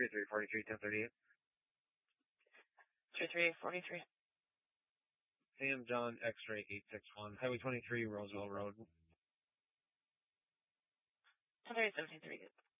3343, 1038. 3343. Sam John X-ray 861, Highway 23, Roseville Road. 1073.